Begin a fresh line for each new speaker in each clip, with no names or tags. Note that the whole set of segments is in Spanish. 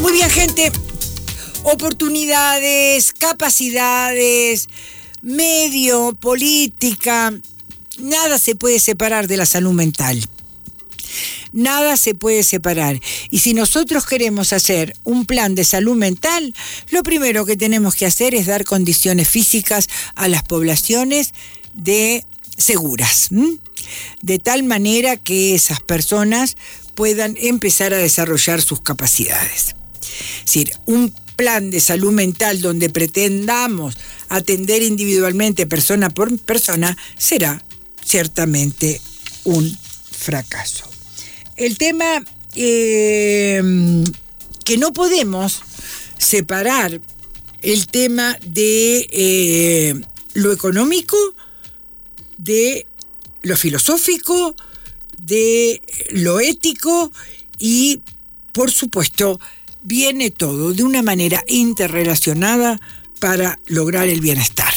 Muy bien, gente. Oportunidades, capacidades, medio, política, nada se puede separar de la salud mental. Nada se puede separar. Y si nosotros queremos hacer un plan de salud mental, lo primero que tenemos que hacer es dar condiciones físicas a las poblaciones seguras, de tal manera que esas personas puedan empezar a desarrollar sus capacidades. Es decir, un plan de salud mental donde pretendamos atender individualmente persona por persona será ciertamente un fracaso. El tema que no podemos separar el tema de lo económico, de lo filosófico, de lo ético y, por supuesto, viene todo de una manera interrelacionada para lograr el bienestar.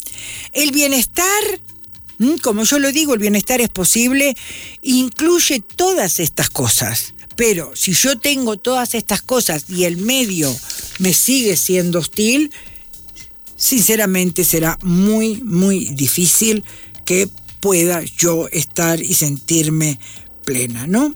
El bienestar, como yo lo digo, el bienestar es posible, incluye todas estas cosas. Pero si yo tengo todas estas cosas y el medio me sigue siendo hostil, sinceramente será muy, muy difícil que pueda yo estar y sentirme plena, ¿no?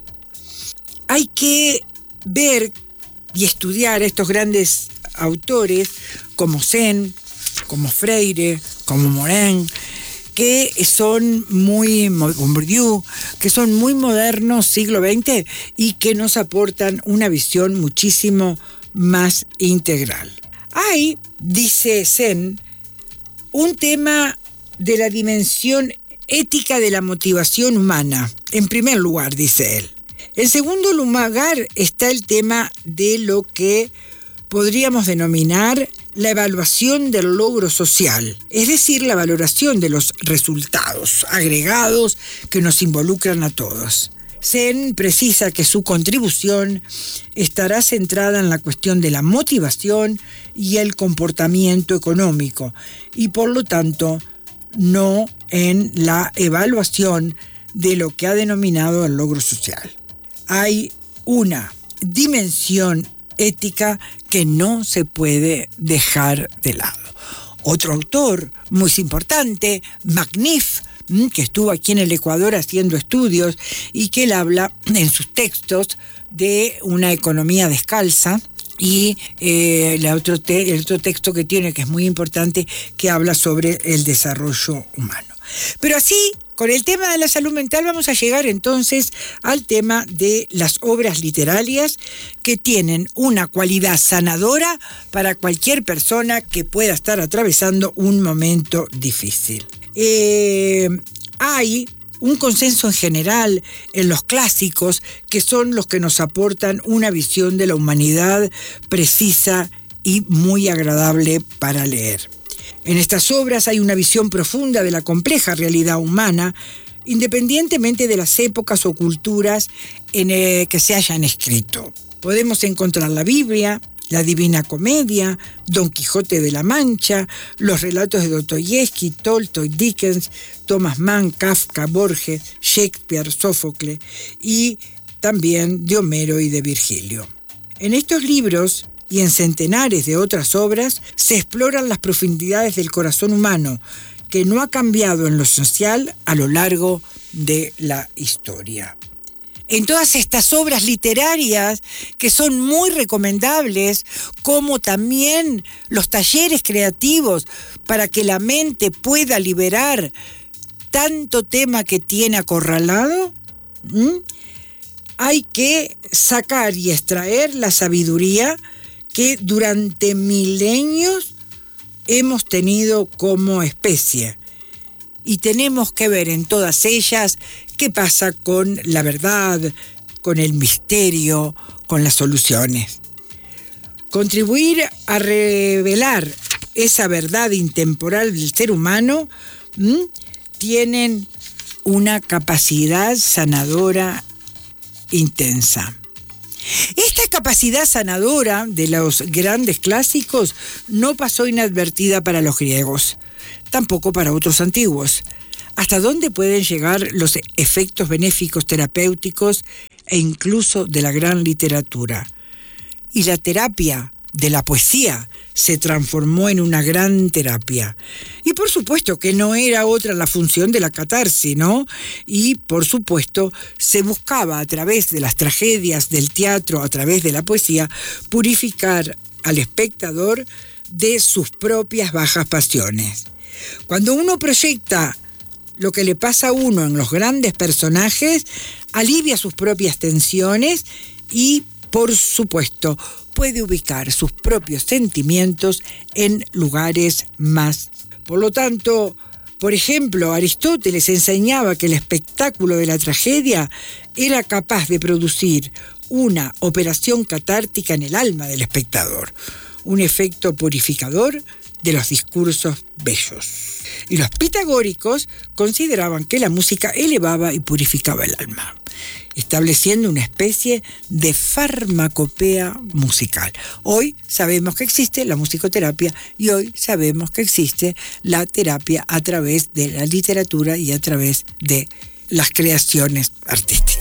Hay que ver y estudiar a estos grandes autores como Zen, como Freire, como Morin, que son muy Bourdieu, que son muy modernos, siglo XX, y que nos aportan una visión muchísimo más integral. Hay, dice Zen, un tema de la dimensión ética de la motivación humana, en primer lugar, dice él. En segundo lugar está el tema de lo que podríamos denominar la evaluación del logro social, es decir, la valoración de los resultados agregados que nos involucran a todos. Zen precisa que su contribución estará centrada en la cuestión de la motivación y el comportamiento económico, y por lo tanto no en la evaluación de lo que ha denominado el logro social. Hay una dimensión ética que no se puede dejar de lado. Otro autor muy importante, Magnif, que estuvo aquí en el Ecuador haciendo estudios y que él habla en sus textos de una economía descalza, y el otro texto que tiene, que es muy importante, que habla sobre el desarrollo humano. Pero así, con el tema de la salud mental, vamos a llegar entonces al tema de las obras literarias que tienen una cualidad sanadora para cualquier persona que pueda estar atravesando un momento difícil. Hay un consenso en general en los clásicos, que son los que nos aportan una visión de la humanidad precisa y muy agradable para leer. En estas obras hay una visión profunda de la compleja realidad humana, independientemente de las épocas o culturas que se hayan escrito. Podemos encontrar la Biblia, la Divina Comedia, Don Quijote de la Mancha, los relatos de Dostoyevsky, Tolstoy, Dickens, Thomas Mann, Kafka, Borges, Shakespeare, Sófocles y también de Homero y de Virgilio. En estos libros y en centenares de otras obras se exploran las profundidades del corazón humano, que no ha cambiado en lo social a lo largo de la historia. En todas estas obras literarias, que son muy recomendables, como también los talleres creativos para que la mente pueda liberar tanto tema que tiene acorralado, hay que sacar y extraer la sabiduría que durante milenios hemos tenido como especie. Y tenemos que ver en todas ellas qué pasa con la verdad, con el misterio, con las soluciones. Contribuir a revelar esa verdad intemporal del ser humano tienen una capacidad sanadora intensa. Esta capacidad sanadora de los grandes clásicos no pasó inadvertida para los griegos, tampoco para otros antiguos. ¿Hasta dónde pueden llegar los efectos benéficos terapéuticos e incluso de la gran literatura? y la terapia de la poesía se transformó en una gran terapia. Y por supuesto que no era otra la función de la catarsis, ¿no? Y por supuesto se buscaba a través de las tragedias del teatro, a través de la poesía, purificar al espectador de sus propias bajas pasiones. Cuando uno proyecta lo que le pasa a uno en los grandes personajes, alivia sus propias tensiones y, por supuesto, puede ubicar sus propios sentimientos en lugares más. Por lo tanto, por ejemplo, Aristóteles enseñaba que el espectáculo de la tragedia era capaz de producir una operación catártica en el alma del espectador, un efecto purificador de los discursos bellos. Y los pitagóricos consideraban que la música elevaba y purificaba el alma, estableciendo una especie de farmacopea musical. Hoy sabemos que existe la musicoterapia y hoy sabemos que existe la terapia a través de la literatura y a través de las creaciones artísticas.